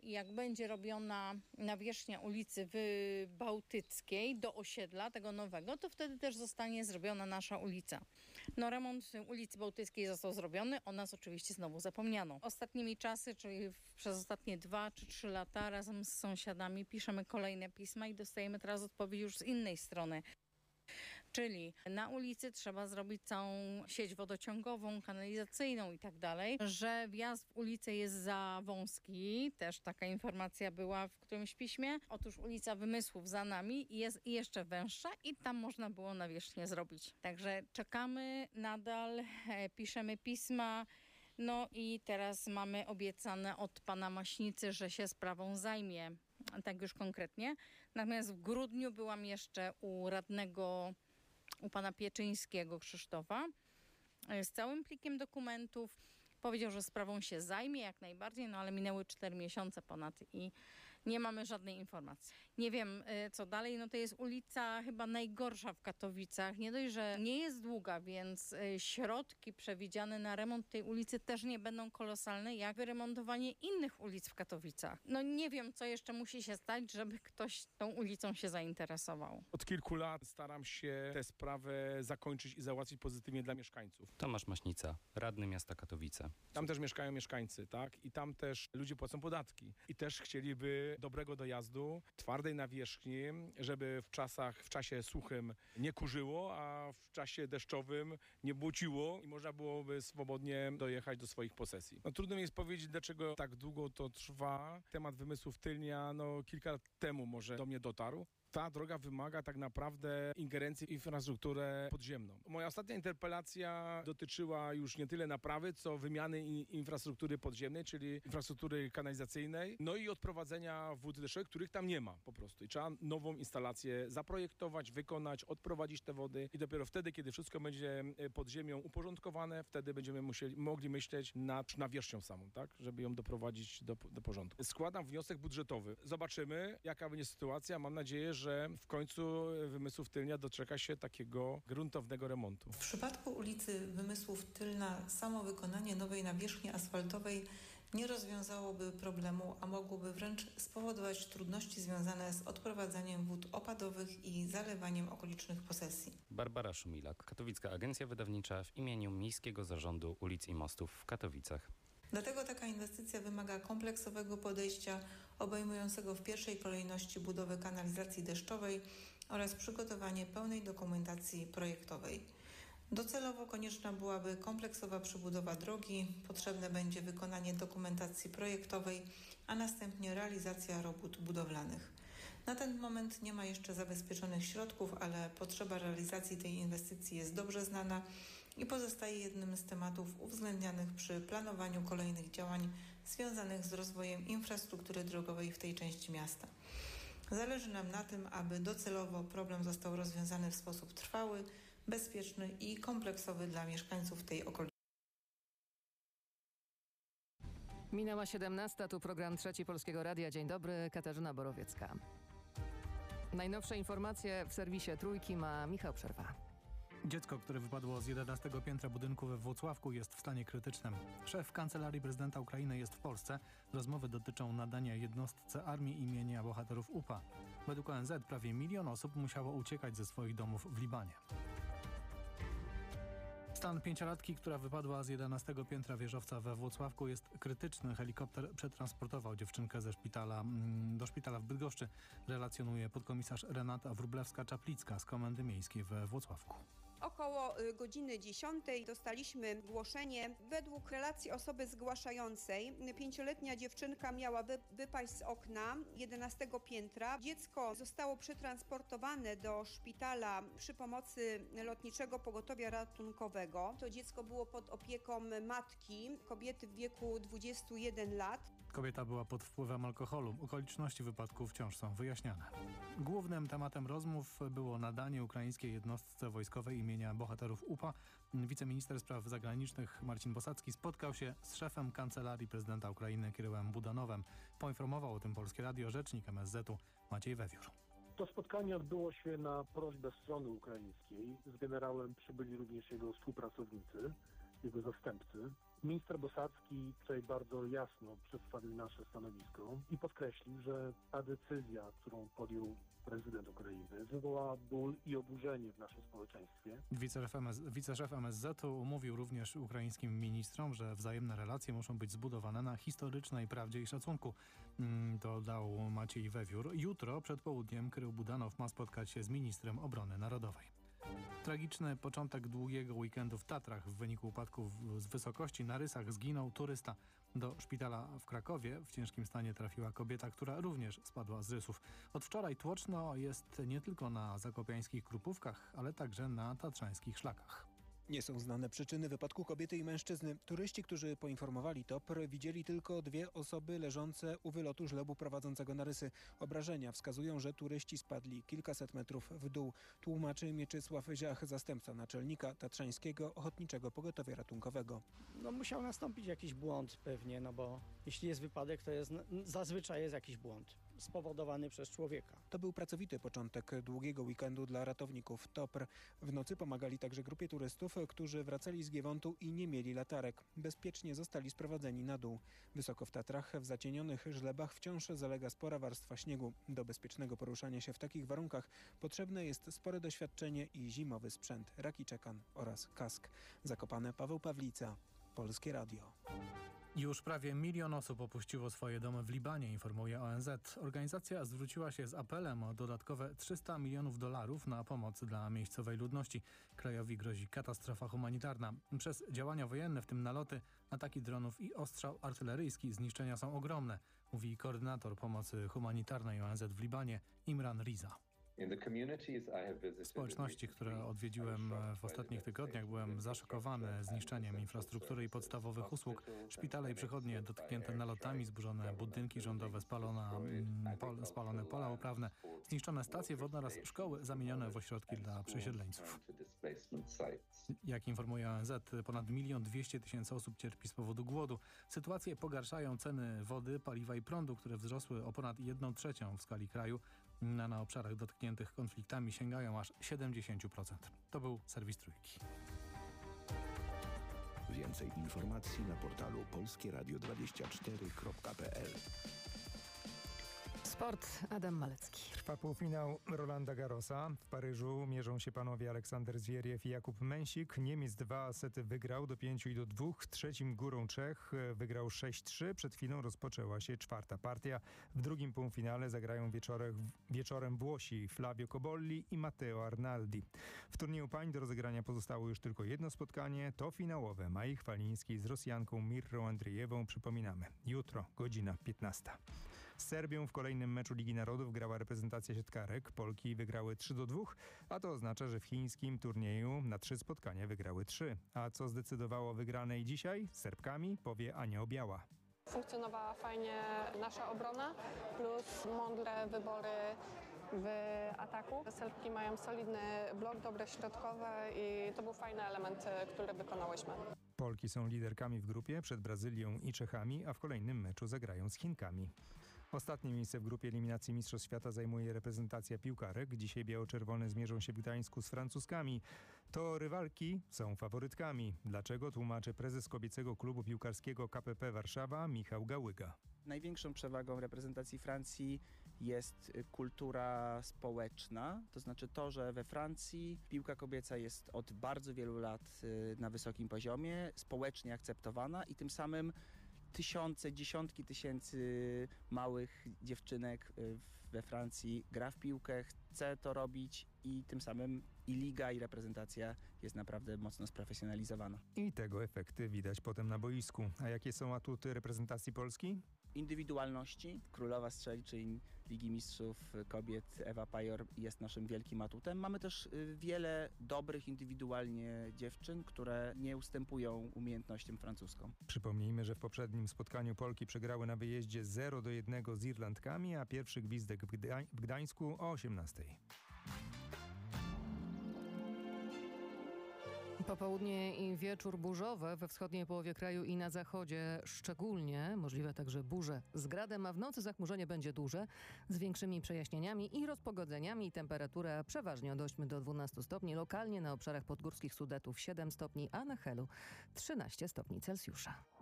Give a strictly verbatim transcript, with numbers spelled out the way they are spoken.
i jak będzie robiona nawierzchnia ulicy Bałtyckiej do osiedla tego nowego, to wtedy też zostanie zrobiona nasza ulica. No remont ulicy Bałtyckiej został zrobiony, o nas oczywiście znowu zapomniano. Ostatnimi czasy, czyli w, przez ostatnie dwa czy trzy lata razem z sąsiadami piszemy kolejne pisma i dostajemy teraz odpowiedź już z innej strony. Czyli na ulicy trzeba zrobić całą sieć wodociągową, kanalizacyjną i tak dalej, że wjazd w ulicę jest za wąski, też taka informacja była w którymś piśmie. Otóż ulica Wymysłów za nami jest jeszcze węższa i tam można było nawierzchnię zrobić. Także czekamy nadal, e, piszemy pisma. No i teraz mamy obiecane od pana Maśnicy, że się sprawą zajmie. Tak już konkretnie. Natomiast w grudniu byłam jeszcze u radnego, u pana Pieczyńskiego Krzysztofa z całym plikiem dokumentów. Powiedział, że sprawą się zajmie jak najbardziej, no ale minęły cztery miesiące ponad i nie mamy żadnej informacji. Nie wiem, co dalej. No to jest ulica chyba najgorsza w Katowicach. Nie dość, że nie jest długa, więc środki przewidziane na remont tej ulicy też nie będą kolosalne, jak wyremontowanie innych ulic w Katowicach. No nie wiem, co jeszcze musi się stać, żeby ktoś tą ulicą się zainteresował. Od kilku lat staram się tę sprawę zakończyć i załatwić pozytywnie dla mieszkańców. Tomasz Maśnica, radny miasta Katowice. Tam też mieszkają mieszkańcy, tak? I tam też ludzie płacą podatki. I też chcieliby dobrego dojazdu, twardej nawierzchni, żeby w czasach, w czasie suchym nie kurzyło, a w czasie deszczowym nie błociło i można byłoby swobodnie dojechać do swoich posesji. No trudno mi jest powiedzieć, dlaczego tak długo to trwa. Temat Wymysłów Tylnia, no kilka lat temu może do mnie dotarł. Ta droga wymaga tak naprawdę ingerencji w infrastrukturę podziemną. Moja ostatnia interpelacja dotyczyła już nie tyle naprawy, co wymiany infrastruktury podziemnej, czyli infrastruktury kanalizacyjnej, no i odprowadzenia wód deszczowych, których tam nie ma po prostu. I trzeba nową instalację zaprojektować, wykonać, odprowadzić te wody i dopiero wtedy, kiedy wszystko będzie pod ziemią uporządkowane, wtedy będziemy musieli, mogli myśleć nad nawierzchnią samą, tak, żeby ją doprowadzić do, do porządku. Składam wniosek budżetowy. Zobaczymy, jaka będzie sytuacja. Mam nadzieję, że że w końcu Wymysłów Tylnia doczeka się takiego gruntownego remontu. W przypadku ulicy Wymysłów Tylna samo wykonanie nowej nawierzchni asfaltowej nie rozwiązałoby problemu, a mogłoby wręcz spowodować trudności związane z odprowadzaniem wód opadowych i zalewaniem okolicznych posesji. Barbara Szumilak, Katowicka Agencja Wydawnicza w imieniu Miejskiego Zarządu Ulic i Mostów w Katowicach. Dlatego taka inwestycja wymaga kompleksowego podejścia obejmującego w pierwszej kolejności budowę kanalizacji deszczowej oraz przygotowanie pełnej dokumentacji projektowej. Docelowo konieczna byłaby kompleksowa przebudowa drogi, potrzebne będzie wykonanie dokumentacji projektowej, a następnie realizacja robót budowlanych. Na ten moment nie ma jeszcze zabezpieczonych środków, ale potrzeba realizacji tej inwestycji jest dobrze znana i pozostaje jednym z tematów uwzględnianych przy planowaniu kolejnych działań związanych z rozwojem infrastruktury drogowej w tej części miasta. Zależy nam na tym, aby docelowo problem został rozwiązany w sposób trwały, bezpieczny i kompleksowy dla mieszkańców tej okolicy. Minęła siedemnasta, tu program Trzeci Polskiego Radia. Dzień dobry, Katarzyna Borowiecka. Najnowsze informacje w serwisie Trójki ma Michał Przerwa. Dziecko, które wypadło z jedenastego piętra budynku we Włocławku, jest w stanie krytycznym. Szef Kancelarii Prezydenta Ukrainy jest w Polsce. Rozmowy dotyczą nadania jednostce armii imienia bohaterów U P A. Według O N Z prawie milion osób musiało uciekać ze swoich domów w Libanie. Stan pięciolatki, która wypadła z jedenastego piętra wieżowca we Włocławku, jest krytyczny. Helikopter przetransportował dziewczynkę ze szpitala do szpitala w Bydgoszczy, relacjonuje podkomisarz Renata Wróblewska-Czaplicka z Komendy Miejskiej we Włocławku. Około godziny dziesiątej dostaliśmy zgłoszenie. Według relacji osoby zgłaszającej pięcioletnia dziewczynka miała wy, wypaść z okna jedenastego piętra. Dziecko zostało przetransportowane do szpitala przy pomocy Lotniczego Pogotowia Ratunkowego. To dziecko było pod opieką matki, kobiety w wieku dwudziestu jeden lat. Kobieta była pod wpływem alkoholu. Okoliczności wypadku wciąż są wyjaśniane. Głównym tematem rozmów było nadanie ukraińskiej jednostce wojskowej imienia bohaterów U P A. Wiceminister spraw zagranicznych Marcin Bosacki spotkał się z szefem Kancelarii Prezydenta Ukrainy Kiryłem Budanowem. Poinformował o tym Polskie Radio rzecznik M S Z-u Maciej Wewiór. To spotkanie odbyło się na prośbę strony ukraińskiej. Z generałem przybyli również jego współpracownicy, jego zastępcy. Minister Bosacki tutaj bardzo jasno przedstawił nasze stanowisko i podkreślił, że ta decyzja, którą podjął prezydent Ukrainy, wywołała ból i oburzenie w naszym społeczeństwie. Wiceszef, M S, wiceszef M S Z-u mówił również ukraińskim ministrom, że wzajemne relacje muszą być zbudowane na historycznej prawdzie i szacunku. Dodał Maciej Wewiór. Jutro przed południem Krył Budanow ma spotkać się z ministrem obrony narodowej. Tragiczny początek długiego weekendu w Tatrach. W wyniku upadków z wysokości na Rysach zginął turysta. Do szpitala w Krakowie w ciężkim stanie trafiła kobieta, która również spadła z rysów. Od wczoraj tłoczno jest nie tylko na zakopiańskich Krupówkach, ale także na tatrzańskich szlakach. Nie są znane przyczyny wypadku kobiety i mężczyzny. Turyści, którzy poinformowali T O P R, widzieli tylko dwie osoby leżące u wylotu żlebu prowadzącego na Rysy. Obrażenia wskazują, że turyści spadli kilkaset metrów w dół. Tłumaczy Mieczysław Ziach, zastępca naczelnika Tatrzańskiego Ochotniczego Pogotowia Ratunkowego. No musiał nastąpić jakiś błąd pewnie, no bo jeśli jest wypadek, to jest zazwyczaj jest jakiś błąd spowodowany przez człowieka. To był pracowity początek długiego weekendu dla ratowników T O P R. W nocy pomagali także grupie turystów, którzy wracali z Giewontu i nie mieli latarek. Bezpiecznie zostali sprowadzeni na dół. Wysoko w Tatrach, w zacienionych żlebach wciąż zalega spora warstwa śniegu. Do bezpiecznego poruszania się w takich warunkach potrzebne jest spore doświadczenie i zimowy sprzęt, rakiczekan oraz kask. Zakopane, Paweł Pawlica, Polskie Radio. Już prawie milion osób opuściło swoje domy w Libanie, informuje O N Z. Organizacja zwróciła się z apelem o dodatkowe trzysta milionów dolarów na pomoc dla miejscowej ludności. Krajowi grozi katastrofa humanitarna. Przez działania wojenne, w tym naloty, ataki dronów i ostrzał artyleryjski, zniszczenia są ogromne, mówi koordynator pomocy humanitarnej O N Z w Libanie, Imran Riza. W społeczności, które odwiedziłem w ostatnich tygodniach, byłem zaszokowany zniszczeniem infrastruktury i podstawowych usług. Szpitale i przychodnie dotknięte nalotami, zburzone budynki rządowe, spalona, pol, spalone pola uprawne, zniszczone stacje wodne oraz szkoły zamienione w ośrodki dla przesiedleńców. Jak informuje O N Z, ponad milion dwieście tysięcy osób cierpi z powodu głodu. Sytuację pogarszają ceny wody, paliwa i prądu, które wzrosły o ponad jedną trzecią w skali kraju. Na, na obszarach dotkniętych konfliktami sięgają aż siedemdziesiąt procent. To był serwis Trójki. Więcej informacji na portalu polskie radio dwadzieścia cztery kropka p l. Sport, Adam Malecki. Trwa półfinał Rolanda Garrosa. W Paryżu mierzą się panowie Aleksander Zwieriew i Jakub Mensik. Niemiec dwa sety wygrał do pięciu i do dwóch. Trzecim górą Czech wygrał sześć trzy. Przed chwilą rozpoczęła się czwarta partia. W drugim półfinale zagrają wieczorem, wieczorem Włosi Flavio Cobolli i Matteo Arnaldi. W turnieju pań do rozegrania pozostało już tylko jedno spotkanie. To finałowe Mai Chwalińskiej z Rosjanką Mirrą Andrzejewą. Przypominamy, jutro godzina piętnasta. Z Serbią w kolejnym meczu Ligi Narodów grała reprezentacja siatkarek. Polki wygrały trzy do dwóch, a to oznacza, że w chińskim turnieju na trzy spotkania wygrały trzy. A co zdecydowało o wygranej dzisiaj? Z Serbkami powie Ania Obiała. Funkcjonowała fajnie nasza obrona, plus mądre wybory w ataku. Serbki mają solidny blok, dobre środkowe i to był fajny element, który wykonałyśmy. Polki są liderkami w grupie przed Brazylią i Czechami, a w kolejnym meczu zagrają z Chinkami. Ostatnie miejsce w grupie eliminacji Mistrzostw Świata zajmuje reprezentacja piłkarek. Dzisiaj biało-czerwone zmierzą się w Gdańsku z Francuskami. To rywalki są faworytkami. Dlaczego, tłumaczy prezes kobiecego klubu piłkarskiego K P P Warszawa Michał Gałyga. Największą przewagą reprezentacji Francji jest kultura społeczna, to znaczy to, że we Francji piłka kobieca jest od bardzo wielu lat na wysokim poziomie, społecznie akceptowana i tym samym tysiące, dziesiątki tysięcy małych dziewczynek we Francji gra w piłkę, chce to robić i tym samym i liga, i reprezentacja jest naprawdę mocno sprofesjonalizowana. I tego efekty widać potem na boisku. A jakie są atuty reprezentacji Polski? Indywidualności. Królowa strzelczyń Ligi Mistrzów Kobiet Ewa Pajor jest naszym wielkim atutem. Mamy też wiele dobrych indywidualnie dziewczyn, które nie ustępują umiejętnościom francuskom. Przypomnijmy, że w poprzednim spotkaniu Polki przegrały na wyjeździe zero do jednego z Irlandkami, a pierwszy gwizdek w, Gdań- w Gdańsku o osiemnastej. Popołudnie i wieczór burzowe we wschodniej połowie kraju i na zachodzie szczególnie. Możliwe także burze z gradem, a w nocy zachmurzenie będzie duże z większymi przejaśnieniami i rozpogodzeniami. Temperatura przeważnie od ośmiu do dwunastu stopni. Lokalnie na obszarach podgórskich Sudetów siedem stopni, a na Helu trzynaście stopni Celsjusza.